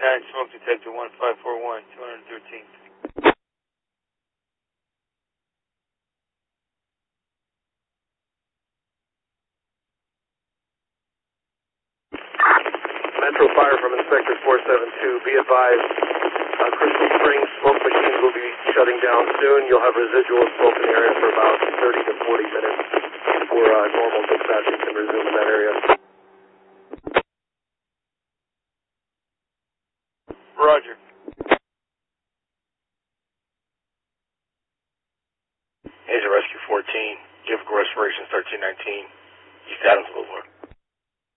smoke detector 1541, 213th. Metro Fire from Inspector 472. Be advised, Crystal Springs smoke machines will be shutting down soon. You'll have residual smoke in the area for about 30 to 40 minutes before normal dispatching can resume in that area. Roger. Agent Rescue 14, Gift Restoration 1319, East Adamsville.